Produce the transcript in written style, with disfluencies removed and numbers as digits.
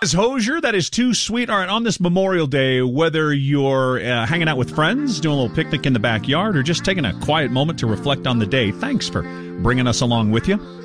Hosier, that is too sweet. All right, on this Memorial Day, whether you're hanging out with friends, doing a little picnic in the backyard, or just taking a quiet moment to reflect on the day, thanks for bringing us along with you.